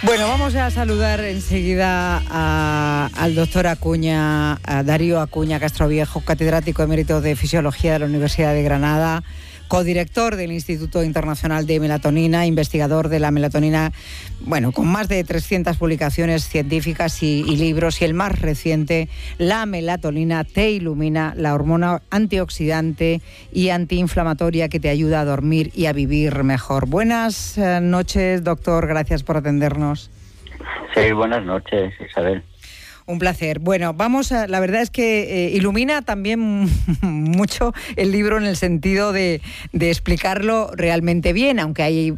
Bueno, vamos a saludar enseguida al doctor Acuña, a Darío Acuña Castroviejo, catedrático emérito de Fisiología de la Universidad de Granada, codirector del Instituto Internacional de Melatonina, investigador de la melatonina, bueno, con más de 300 publicaciones científicas y libros, y el más reciente, La melatonina te ilumina, la hormona antioxidante y antiinflamatoria que te ayuda a dormir y a vivir mejor. Buenas noches, doctor, gracias por atendernos. Sí, buenas noches, Isabel. Un placer. Bueno, la verdad es que ilumina también mucho el libro en el sentido de explicarlo realmente bien, aunque hay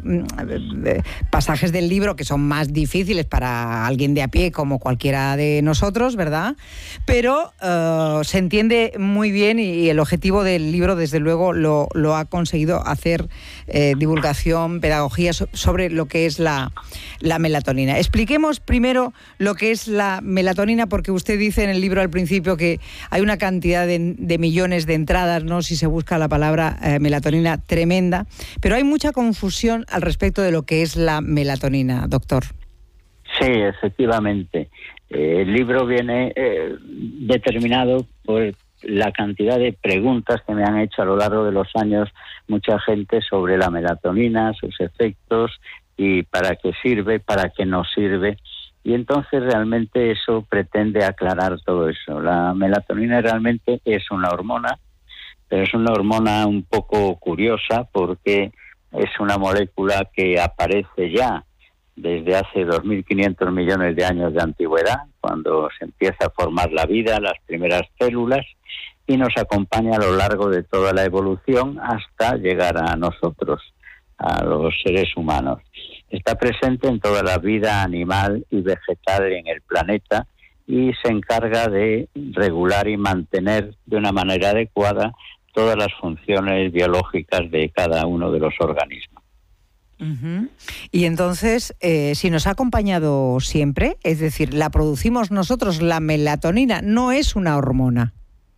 pasajes del libro que son más difíciles para alguien de a pie como cualquiera de nosotros, ¿verdad? Pero se entiende muy bien y el objetivo del libro, desde luego, lo ha conseguido hacer divulgación, pedagogía sobre lo que es la melatonina. Expliquemos primero lo que es la melatonina, porque usted dice en el libro al principio que hay una cantidad de millones de entradas, ¿no?, si se busca la palabra melatonina, tremenda, pero hay mucha confusión al respecto de lo que es la melatonina, doctor. Sí, efectivamente. El libro viene determinado por la cantidad de preguntas que me han hecho a lo largo de los años mucha gente sobre la melatonina, sus efectos y para qué sirve, para qué no sirve. Y entonces realmente eso pretende aclarar todo eso. La melatonina realmente es una hormona, pero es una hormona un poco curiosa porque es una molécula que aparece ya desde hace 2.500 millones de años de antigüedad, cuando se empieza a formar la vida, las primeras células, y nos acompaña a lo largo de toda la evolución hasta llegar a nosotros, a los seres humanos. Está presente en toda la vida animal y vegetal en el planeta y se encarga de regular y mantener de una manera adecuada todas las funciones biológicas de cada uno de los organismos. Uh-huh. Y entonces, si nos ha acompañado siempre, es decir, la producimos nosotros, la melatonina, no es una hormona.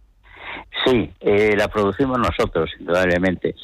Sí, la producimos nosotros, indudablemente.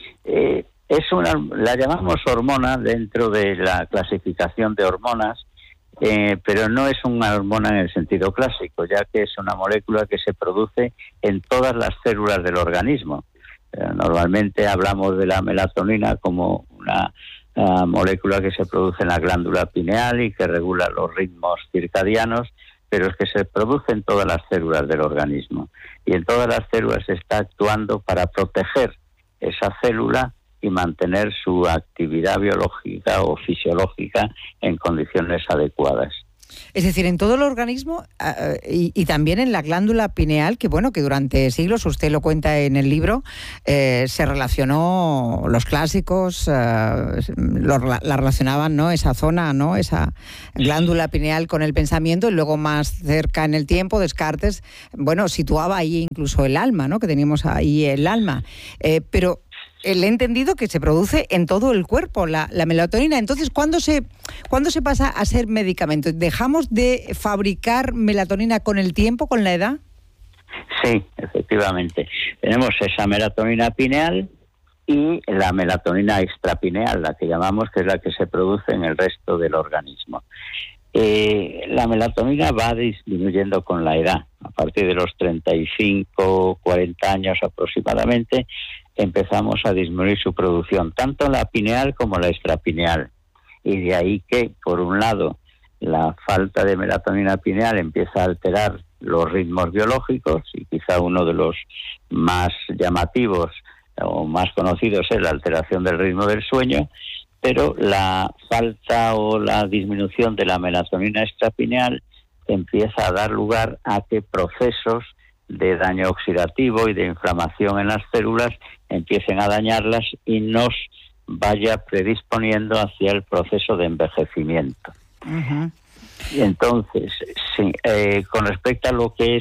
La llamamos hormona dentro de la clasificación de hormonas, pero no es una hormona en el sentido clásico, ya que es una molécula que se produce en todas las células del organismo. Normalmente hablamos de la melatonina como una molécula que se produce en la glándula pineal y que regula los ritmos circadianos, pero es que se produce en todas las células del organismo. Y en todas las células se está actuando para proteger esa célula y mantener su actividad biológica o fisiológica en condiciones adecuadas. Es decir, en todo el organismo y también en la glándula pineal, que bueno, que durante siglos, usted lo cuenta en el libro, se relacionó, los clásicos la relacionaban, ¿no?, esa zona, ¿no?, esa glándula pineal con el pensamiento, y luego más cerca en el tiempo, Descartes, bueno, situaba ahí incluso el alma, ¿no?, que teníamos ahí el alma, pero le he entendido que se produce en todo el cuerpo, la melatonina. Entonces, ¿cuándo se pasa a ser medicamento? ¿Dejamos de fabricar melatonina con el tiempo, con la edad? Sí, efectivamente. Tenemos esa melatonina pineal y la melatonina extrapineal, la que llamamos, que es la que se produce en el resto del organismo. La melatonina va disminuyendo con la edad. A partir de los 35, 40 años aproximadamente, empezamos a disminuir su producción, tanto la pineal como la extrapineal. Y de ahí que, por un lado, la falta de melatonina pineal empieza a alterar los ritmos biológicos, y quizá uno de los más llamativos o más conocidos es la alteración del ritmo del sueño, pero la falta o la disminución de la melatonina extrapineal empieza a dar lugar a que procesos de daño oxidativo y de inflamación en las células empiecen a dañarlas y nos vaya predisponiendo hacia el proceso de envejecimiento. Uh-huh. Y entonces, sí, con respecto a lo que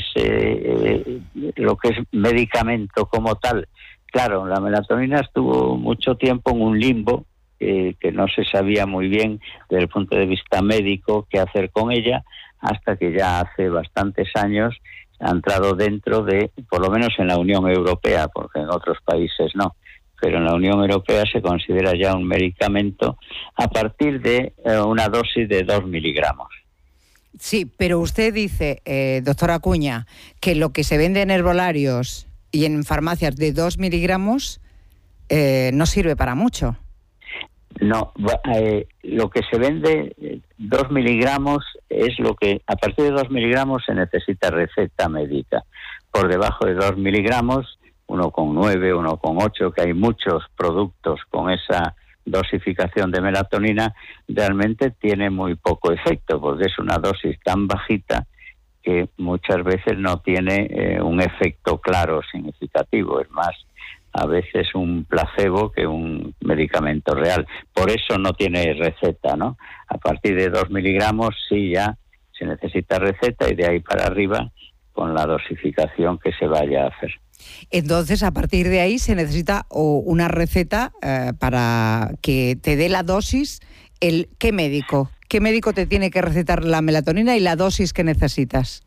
es medicamento como tal, claro, la melatonina estuvo mucho tiempo en un limbo que no se sabía muy bien desde el punto de vista médico qué hacer con ella, hasta que ya hace bastantes años ha entrado dentro de, por lo menos en la Unión Europea, porque en otros países no, pero en la Unión Europea se considera ya un medicamento a partir de una dosis de 2 miligramos. Sí, pero usted dice, doctora Acuña, que lo que se vende en herbolarios y en farmacias de 2 miligramos no sirve para mucho. No, lo que se vende 2 miligramos es lo que, a partir de 2 miligramos se necesita receta médica. Por debajo de 2 miligramos, 1,9, 1,8, que hay muchos productos con esa dosificación de melatonina, realmente tiene muy poco efecto, porque es una dosis tan bajita que muchas veces no tiene un efecto claro, significativo. Es más, a veces un placebo que un medicamento real. Por eso no tiene receta, ¿no? A partir de 2 miligramos sí ya se necesita receta, y de ahí para arriba con la dosificación que se vaya a hacer. Entonces, a partir de ahí se necesita una receta para que te dé la dosis. ¿Qué médico? ¿Qué médico te tiene que recetar la melatonina y la dosis que necesitas?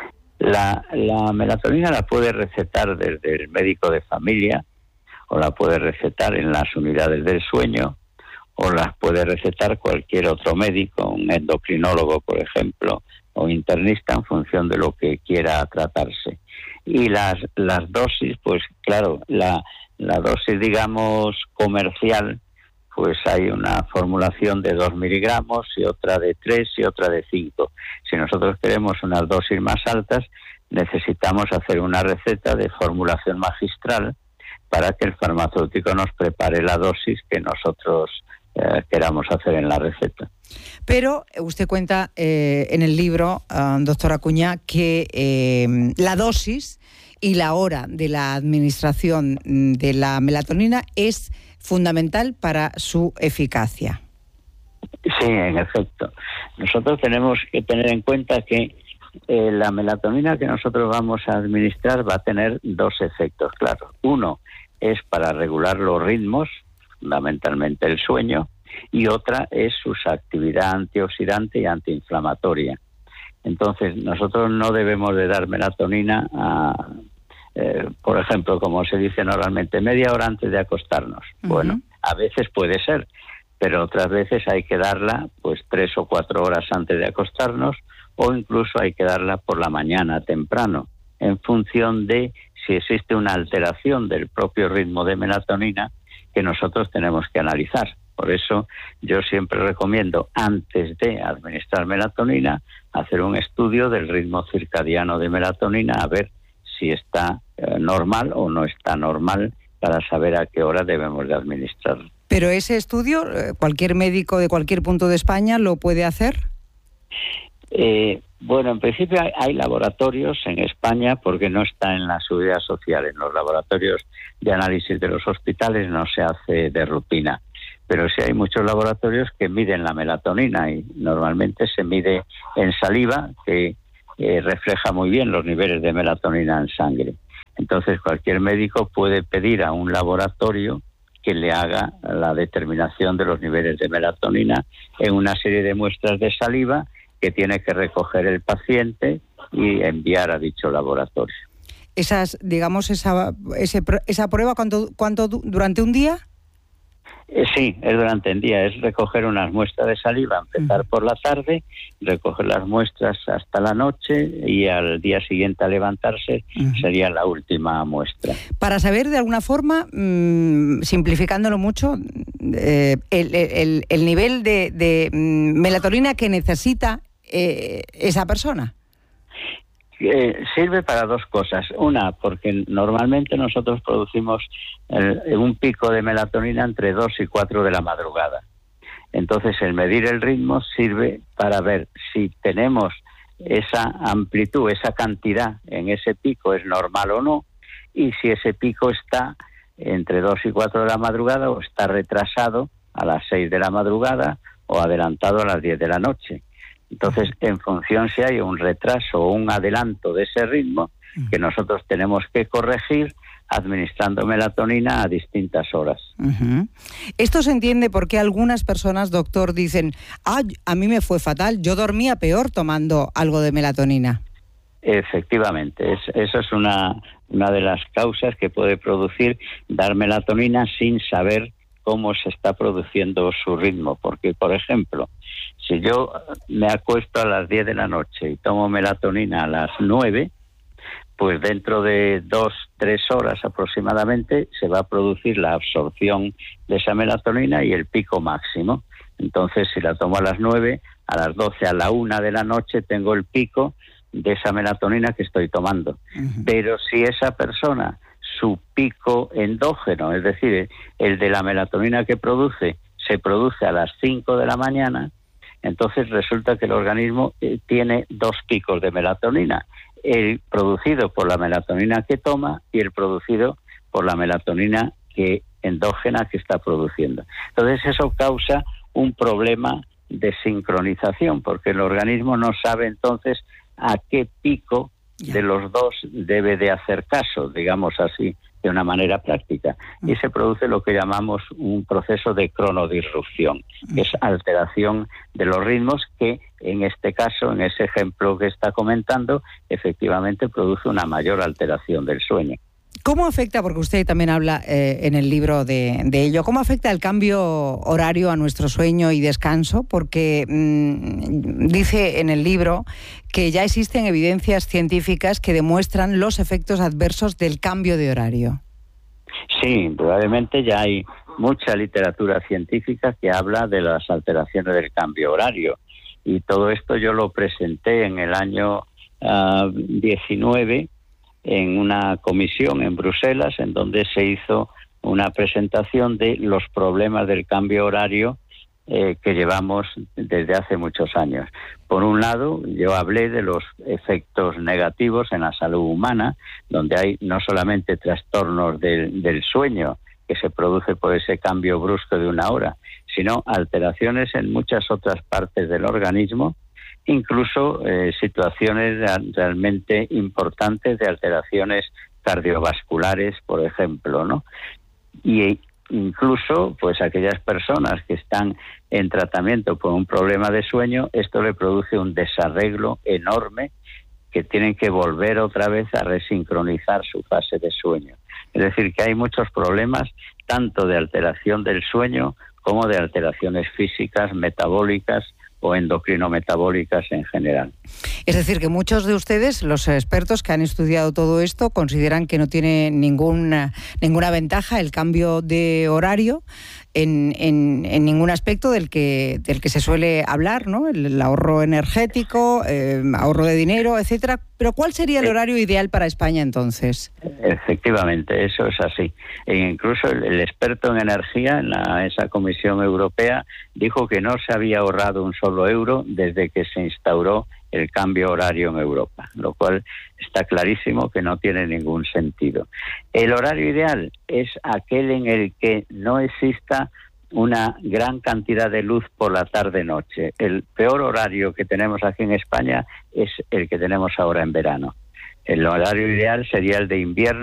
La melatonina la puede recetar desde el médico de familia, o la puede recetar en las unidades del sueño, o las puede recetar cualquier otro médico, un endocrinólogo, por ejemplo, o internista, en función de lo que quiera tratarse. Y las dosis, pues claro, la dosis, digamos, comercial, pues hay una formulación de 2 miligramos y otra de 3 y otra de 5. Si nosotros queremos unas dosis más altas, necesitamos hacer una receta de formulación magistral para que el farmacéutico nos prepare la dosis que nosotros queramos hacer en la receta. Pero usted cuenta en el libro, doctora Acuña, que la dosis y la hora de la administración de la melatonina es fundamental para su eficacia. Sí, en efecto. Nosotros tenemos que tener en cuenta que la melatonina que nosotros vamos a administrar va a tener 2 efectos, claro. Uno es para regular los ritmos, fundamentalmente el sueño, y otra es su actividad antioxidante y antiinflamatoria. Entonces, nosotros no debemos de dar melatonina por ejemplo, como se dice normalmente, media hora antes de acostarnos. Uh-huh. Bueno, a veces puede ser, pero otras veces hay que darla pues 3 o 4 horas antes de acostarnos, o incluso hay que darla por la mañana temprano, en función de si existe una alteración del propio ritmo de melatonina que nosotros tenemos que analizar. Por eso yo siempre recomiendo, antes de administrar melatonina, hacer un estudio del ritmo circadiano de melatonina, a ver si está normal o no está normal, para saber a qué hora debemos de administrarlo. ¿Pero ese estudio, cualquier médico de cualquier punto de España lo puede hacer? Bueno, en principio hay laboratorios en España, porque no está en la seguridad social. En los laboratorios de análisis de los hospitales no se hace de rutina, pero sí hay muchos laboratorios que miden la melatonina, y normalmente se mide en saliva, que refleja muy bien los niveles de melatonina en sangre. Entonces cualquier médico puede pedir a un laboratorio que le haga la determinación de los niveles de melatonina en una serie de muestras de saliva que tiene que recoger el paciente y enviar a dicho laboratorio. Esa prueba, ¿cuánto durante un día? Sí, es durante el día, es recoger unas muestras de saliva, empezar por la tarde, recoger las muestras hasta la noche, y al día siguiente, al levantarse, sería la última muestra. Para saber de alguna forma, simplificándolo mucho, el nivel de melatonina que necesita esa persona. Sirve para 2 cosas. Una, porque normalmente nosotros producimos un pico de melatonina entre 2 y 4 de la madrugada. Entonces, el medir el ritmo sirve para ver si tenemos esa amplitud, esa cantidad en ese pico, es normal o no, y si ese pico está entre 2 y 4 de la madrugada, o está retrasado a las 6 de la madrugada, o adelantado a las 10 de la noche. Entonces, en función si hay un retraso o un adelanto de ese ritmo, que nosotros tenemos que corregir administrando melatonina a distintas horas. Uh-huh. Esto se entiende porque algunas personas, doctor, dicen, a mí me fue fatal, yo dormía peor tomando algo de melatonina. Efectivamente, esa es una de las causas que puede producir dar melatonina sin saber cómo se está produciendo su ritmo. Porque, por ejemplo, si yo me acuesto a las 10 de la noche y tomo melatonina a las 9, pues dentro de 2-3 horas aproximadamente se va a producir la absorción de esa melatonina y el pico máximo. Entonces, si la tomo a las 9, a las 12, a la 1 de la noche tengo el pico de esa melatonina que estoy tomando. Pero si esa persona, su pico endógeno, es decir, el de la melatonina que produce, se produce a las 5 de la mañana, entonces resulta que el organismo tiene 2 picos de melatonina, el producido por la melatonina que toma y el producido por la melatonina endógena que está produciendo. Entonces eso causa un problema de sincronización, porque el organismo no sabe entonces a qué pico de los dos debe de hacer caso, digamos así, de una manera práctica. Y se produce lo que llamamos un proceso de cronodisrupción, que es alteración de los ritmos que, en este caso, en ese ejemplo que está comentando, efectivamente produce una mayor alteración del sueño. ¿Cómo afecta, porque usted también habla en el libro de ello, cómo afecta el cambio horario a nuestro sueño y descanso? Porque dice en el libro que ya existen evidencias científicas que demuestran los efectos adversos del cambio de horario. Sí, probablemente ya hay mucha literatura científica que habla de las alteraciones del cambio horario. Y todo esto yo lo presenté en el año 19 en una comisión en Bruselas, en donde se hizo una presentación de los problemas del cambio horario que llevamos desde hace muchos años. Por un lado, yo hablé de los efectos negativos en la salud humana, donde hay no solamente trastornos del sueño que se produce por ese cambio brusco de una hora, sino alteraciones en muchas otras partes del organismo, incluso situaciones realmente importantes de alteraciones cardiovasculares, por ejemplo, ¿no? Y incluso, pues aquellas personas que están en tratamiento por un problema de sueño, esto le produce un desarreglo enorme, que tienen que volver otra vez a resincronizar su fase de sueño. Es decir, que hay muchos problemas, tanto de alteración del sueño como de alteraciones físicas, metabólicas o endocrino-metabólicas en general. Es decir, que muchos de ustedes, los expertos que han estudiado todo esto, consideran que no tiene ninguna ventaja el cambio de horario en ningún aspecto del que se suele hablar, ¿no? El ahorro energético, ahorro de dinero, etcétera. Pero ¿cuál sería el horario ideal para España entonces? Efectivamente, eso es así. E incluso el experto en energía en esa Comisión Europea dijo que no se había ahorrado un solo euro desde que se instauró el cambio horario en Europa, lo cual está clarísimo que no tiene ningún sentido. El horario ideal es aquel en el que no exista una gran cantidad de luz por la tarde-noche. El peor horario que tenemos aquí en España es el que tenemos ahora en verano. El horario ideal sería el de invierno,